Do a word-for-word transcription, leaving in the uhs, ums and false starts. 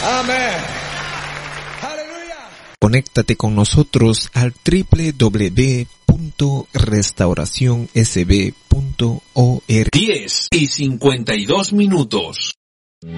Amén. Conéctate con nosotros al doble u doble u doble u punto restauración s b punto org. diez y cincuenta y dos minutos.